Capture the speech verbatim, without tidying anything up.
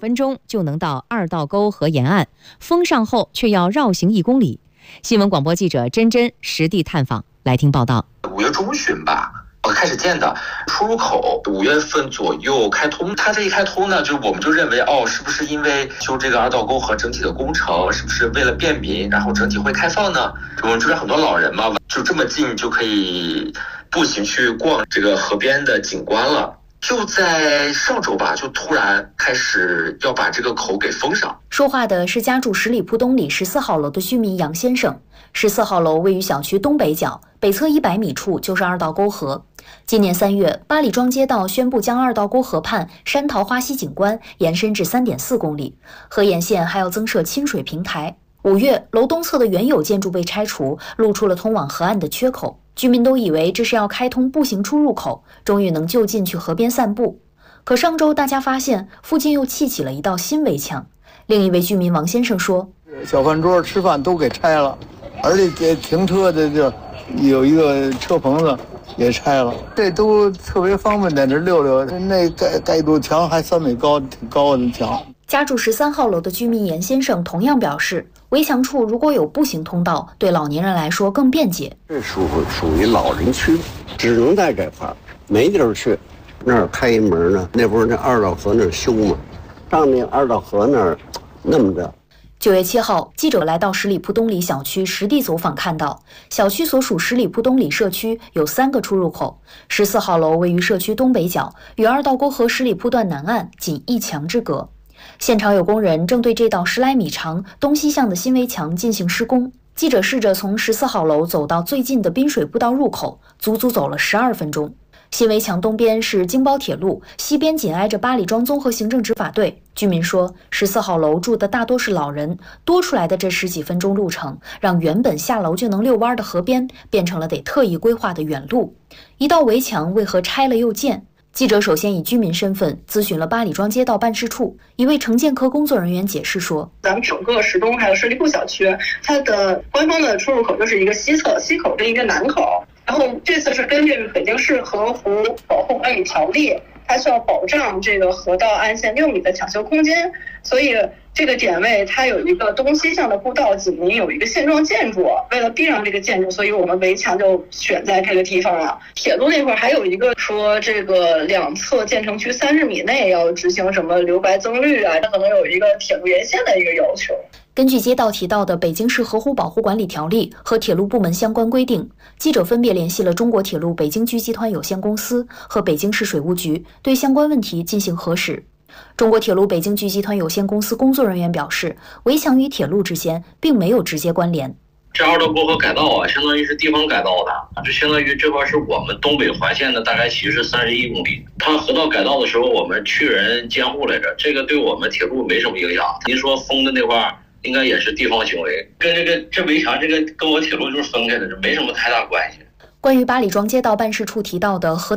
分钟就能到二道沟河沿岸，封上后却要绕行一公里。新闻广播记者珍珍实地探访，来听报道。 五月中旬吧，开始建的出入口，五月份左右开通。它这一开通呢，就我们就认为哦，是不是因为修这个二道沟河整体的工程，是不是为了便民，然后整体会开放呢？我们这边很多老人嘛，就这么近就可以步行去逛这个河边的景观了。就在上周吧，就突然开始要把这个口给封上。 说话的是家住十里铺东里十四号楼的居民杨先生。十四号楼位于小区东北角，北侧一百米处就是二道沟河。今年三月，八里庄街道宣布将二道沟河畔山桃花溪景观延伸至 三点四公里，河沿线还要增设亲水平台。五月，楼东侧的原有建筑被拆除，露出了通往河岸的缺口。居民都以为这是要开通步行出入口，终于能就近去河边散步。可上周大家发现附近又砌起了一道新围墙。另一位居民王先生说， 小饭桌吃饭都给拆了，而且停车的这有一个车棚子也拆了，这都特别方便，在这溜溜。那盖盖一堵墙还三米高，挺高的墙。 家住十三号楼的居民严先生同样表示，围墙处如果有步行通道，对老年人来说更便捷。 这属属于老人区，只能在这块儿，没地儿去。那儿开一门呢，那不是那二道河那儿修吗？上那二道河那儿那么着。 九月七号，记者来到十里铺东里小区实地走访，看到小区所属十里铺东里社区有三个出入口。十四号楼位于社区东北角，与二道沟河十里铺段南岸仅一墙之隔。现场有工人正对这道十来米长、东西向的新围墙进行施工。记者试着从十四号楼走到最近的滨水步道入口，足足走了十二分钟。新围墙东边是京包铁路，西边紧挨着八里庄综合行政执法队。居民说，十四号楼住的大多是老人，多出来的这十几分钟路程，让原本下楼就能遛弯的河边变成了得特意规划的远路。一道围墙为何拆了又建？记者首先以居民身份咨询了八里庄街道办事处一位城建科工作人员，解释说， 咱们整个石东还有十里铺小区，它的官方的出入口就是一个西侧西口跟一个南口。然后这次是根据北京市河湖保护管理条例，它需要保障这个河道岸线六米的抢修空间，所以这个点位它有一个东西向的步道，紧邻有一个现状建筑。为了避让这个建筑，所以我们围墙就选在这个地方了。铁路那块还有一个说，这个两侧建成区三十米内要执行什么留白增绿啊，它可能有一个铁路沿线的一个要求。 根据街道提到的北京市河湖保护管理条例和铁路部门相关规定，记者分别联系了中国铁路北京局集团有限公司和北京市水务局，对相关问题进行核实。中国铁路北京局集团有限公司工作人员表示，围墙与铁路之间并没有直接关联。 这二道沟河改道啊，相当于是地方改道的，就相当于这块是我们东北环线的大概其实三十一公里。它河道改道的时候，我们去人监护来着，这个对我们铁路没什么影响。您说封的那块应该也是地方行为，跟这个这围墙这个跟我铁路就是分开的，这没什么太大关系。 关于八里庄街道办事处提到的河